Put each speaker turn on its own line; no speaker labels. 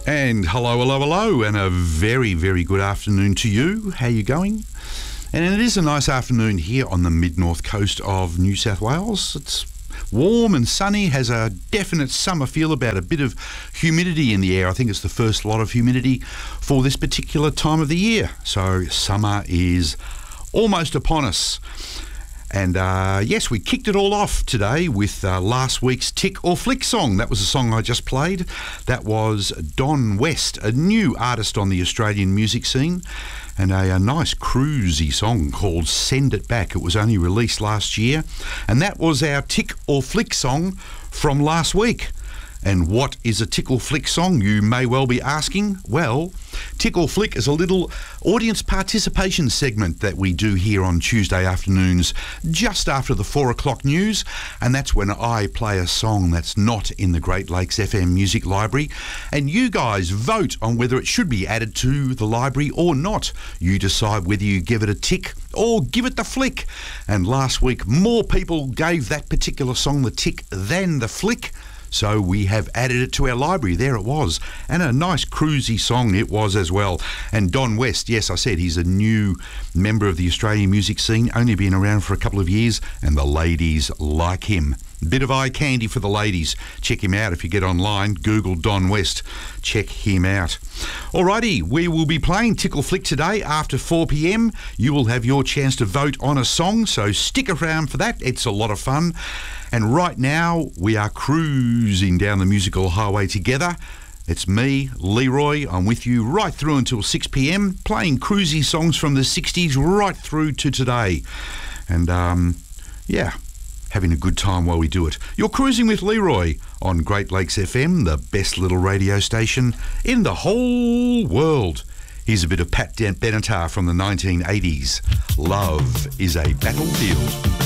And hello, and a very, very good afternoon to you. How you going? And it is a nice afternoon here on the mid-north coast of New South Wales. It's warm and sunny, has a definite summer feel about, a bit of humidity in the air. I think it's the first lot of humidity for this particular time of the year. So summer is almost upon us. And yes, we kicked it all off today with last week's Tick or Flick song. That was the song I just played. That was Don West, a new artist on the Australian music scene, and a nice cruisy song called Send It Back. It was only released last year, and that was our Tick or Flick song from last week. And what is a Tick or Flick song, you may well be asking? Well, Tick or Flick is a little audience participation segment that we do here on Tuesday afternoons just after the 4 o'clock news, and that's when I play a song that's not in the Great Lakes FM Music Library, and you guys vote on whether it should be added to the library or not. You decide whether you give it a tick or give it the flick. And last week, more people gave that particular song the tick than the flick. So we have added it to our library. There it was. And a nice cruisy song it was as well. And Don West, yes, I said he's a new member of the Australian music scene, only been around for a couple of years, and the ladies like him. Bit of eye candy for the ladies. Check him out if you get online. Google Don West. Check him out. Alrighty, we will be playing Tick or Flick today after 4 p.m. You will have your chance to vote on a song, so stick around for that. It's a lot of fun. And right now, we are cruising down the musical highway together. It's me, Leroy. I'm with you right through until 6 p.m, playing cruisy songs from the 60s right through to today. And, yeah, having a good time while we do it. You're cruising with Leroy on Great Lakes FM, the best little radio station in the whole world. Here's a bit of Pat Benatar from the 1980s. Love is a battlefield.